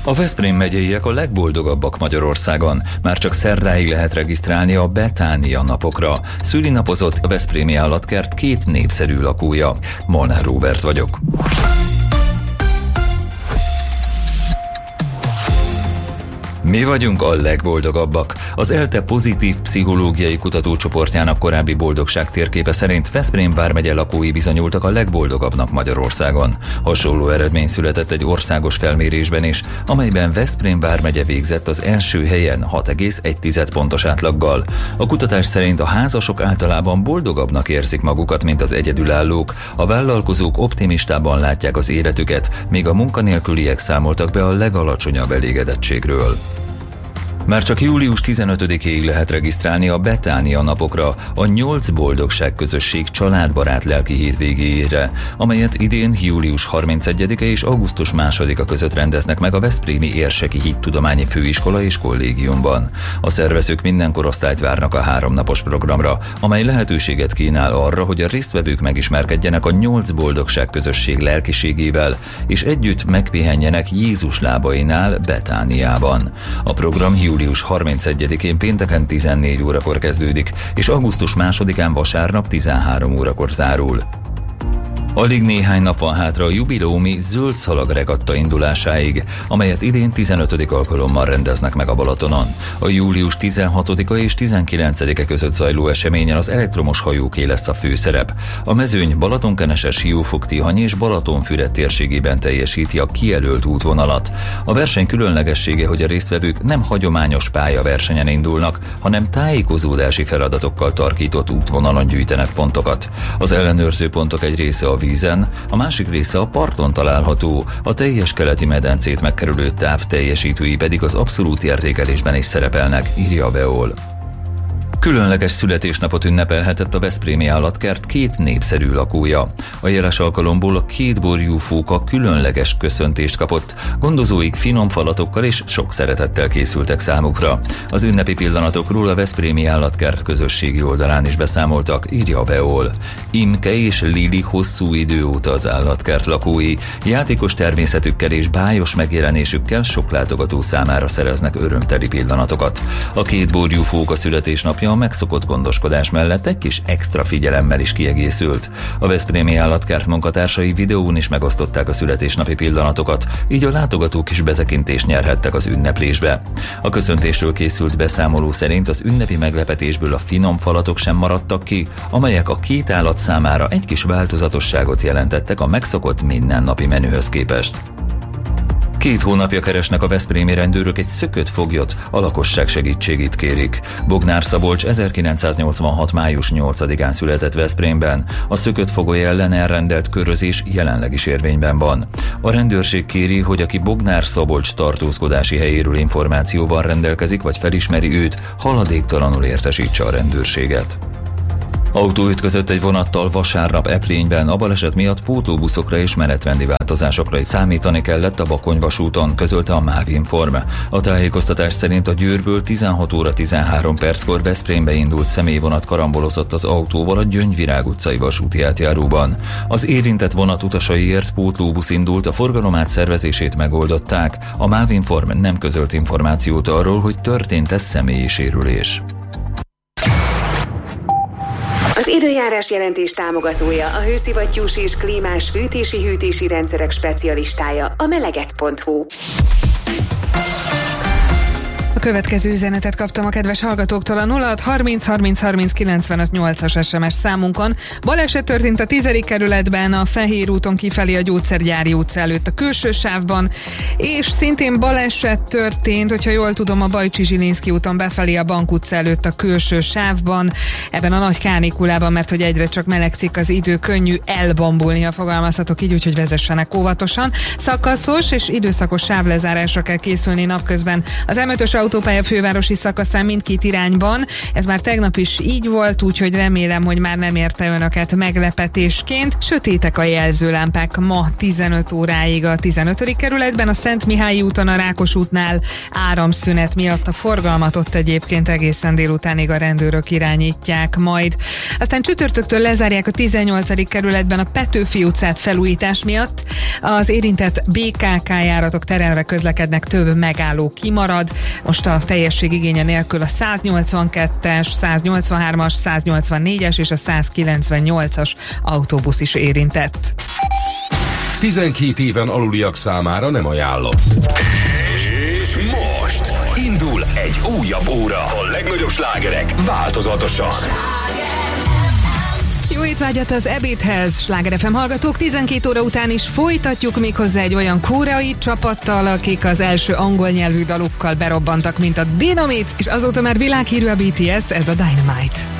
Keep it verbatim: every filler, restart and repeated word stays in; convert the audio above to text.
A Veszprém megyeiek a legboldogabbak Magyarországon. Már csak szerdáig lehet regisztrálni a Betánia napokra. Szülinapozott a veszprémi állatkert két népszerű lakója. Molnár Róbert vagyok. Mi vagyunk a legboldogabbak. Az ELTE pozitív pszichológiai kutatócsoportjának korábbi boldogság térképe szerint Veszprém vármegye lakói bizonyultak a legboldogabbnak Magyarországon. Hasonló eredmény született egy országos felmérésben is, amelyben Veszprém vármegye végzett az első helyen hat egész egy pontos átlaggal. A kutatás szerint a házasok általában boldogabbnak érzik magukat, mint az egyedülállók. A vállalkozók optimistában látják az életüket, míg a munkanélküliek számoltak be a legalacsonyabb elégedettségről. Már csak július tizenötödikéig lehet regisztrálni a Betánia napokra, a nyolc boldogság közösség családbarát lelki hétvégéjére, amelyet idén július harmincegyedike és augusztus másodika között rendeznek meg a Veszprémi Érseki Hittudományi Főiskola és Kollégiumban. A szervezők minden korosztályt várnak a háromnapos programra, amely lehetőséget kínál arra, hogy a résztvevők megismerkedjenek a nyolc boldogság közösség lelkiségével, és együtt megpihenjenek Jézus lábainál Betániában. A program július harmincegyedikén pénteken tizennégy órakor kezdődik, és augusztus másodikán vasárnap tizenhárom órakor zárul. Alig néhány nap van hátra a jubileumi zöld szalag regatta indulásáig, amelyet idén tizenötödik alkalommal rendeznek meg a Balatonon. A július tizenhatodika és tizenkilencedike között zajló eseményen az elektromos hajóké lesz a főszerep. A mezőny Balatonkenese, Siófok-Tihany és Balatonfüred térségében teljesíti a kijelölt útvonalat. A verseny különlegessége, hogy a résztvevők nem hagyományos pályaversenyen indulnak, hanem tájékozódási feladatokkal tarkított útvonalon gyűjtenek pontokat. Az ellenőrző pontok egy része a vízen, a másik része a parton található, a teljes keleti medencét megkerülő táv teljesítői pedig az abszolút értékelésben is szerepelnek, írja a Veol. Különleges születésnapot ünnepelhetett a veszprémi állatkert két népszerű lakója. A jeles alkalomból a két borjú fóka különleges köszöntést kapott, gondozóik finom falatokkal és sok szeretettel készültek számukra. Az ünnepi pillanatokról a veszprémi állatkert közösségi oldalán is beszámoltak, írja a Veol. Imke és Lili hosszú idő óta az állatkert lakói, játékos természetükkel és bájos megjelenésükkel sok látogató számára szereznek örömteli pillanatokat. A két borjú fóka születésnapja a megszokott gondoskodás mellett egy kis extra figyelemmel is kiegészült. A veszprémi állatkert munkatársai videón is megosztották a születésnapi pillanatokat, így a látogatók is betekintést nyerhettek az ünneplésbe. A köszöntésről készült beszámoló szerint az ünnepi meglepetésből a finom falatok sem maradtak ki, amelyek a két állat számára egy kis változatosságot jelentettek a megszokott mindennapi menühöz képest. Két hónapja keresnek a veszprémi rendőrök egy szökött foglyot, a lakosság segítségét kérik. Bognár Szabolcs ezerkilencszáznyolcvanhat május nyolcadikán született Veszprémben. A szökött fogoly ellen elrendelt körözés jelenleg is érvényben van. A rendőrség kéri, hogy aki Bognár Szabolcs tartózkodási helyéről információval rendelkezik, vagy felismeri őt, haladéktalanul értesítse a rendőrséget. Autó ütközött egy vonattal vasárnap Eplényben, a baleset miatt pótlóbuszokra és menetrendi változásokra is számítani kellett a Bakony vasúton, közölte a MÁV-Inform. A tájékoztatás szerint a Győrből tizenhat óra tizenhárom perckor Veszprémbe indult személyvonat karambolozott az autóval a Gyöngyvirág utcai vasúti átjáróban. Az érintett vonat utasaiért pótlóbusz indult, a forgalom átszervezését megoldották. A MÁV-Inform nem közölt információt arról, hogy történt-e személyi sérülés. Az időjárás jelentés támogatója, a hőszivattyús és klímás fűtési-hűtési rendszerek specialistája, a meleget pont hu. A következő üzenetet kaptam a kedves hallgatóktól a nulla hat harminc harminc harminc kilencvenöt nyolcas es em es számunkon. Baleset történt a tizedik kerületben, a Fehér úton kifelé a Gyógyszergyári utca előtt a külső sávban, és szintén baleset történt, hogyha jól tudom, a Bajcsi Zsilinszky úton befelé a Bank utca előtt a külső sávban, ebben a nagy kánikulában, mert hogy egyre csak melegszik az idő, könnyű elbambulni, ha fogalmazhatok így, úgyhogy vezessenek óvatosan. Szakaszos és időszakos sávlezárásra kell készülni napközben az em ötös autó autópálya fővárosi szakaszán mindkét irányban. Ez már tegnap is így volt, úgyhogy remélem, hogy már nem érte önöket meglepetésként. Sötétek a jelzőlámpák ma tizenöt óráig a tizenötödik kerületben, a Szent Mihályi úton, a Rákos útnál áramszünet miatt a forgalmat ott egyébként egészen délutánig a rendőrök irányítják majd. Aztán csütörtöktől lezárják a tizennyolcadik kerületben a Petőfi utcát felújítás miatt. Az érintett bé ká ká járatok terelve közlekednek, több megálló kimarad. Most a teljesség igénye nélkül a száznyolcvankettes, száznyolcvanhármas, száznyolcvannégyes és a százkilencvennyolcas autóbusz is érintett. tizenkét éven aluliak számára nem ajánlott. És most indul egy újabb óra. A legnagyobb slágerek változatosan. Jó étvágyat az ebédhez, Sláger ef em hallgatók, tizenkét óra után is folytatjuk, méghozzá egy olyan koreai csapattal, akik az első angol nyelvű dalukkal berobbantak, mint a Dynamite, és azóta már világhírű a bé té es, ez a Dynamite.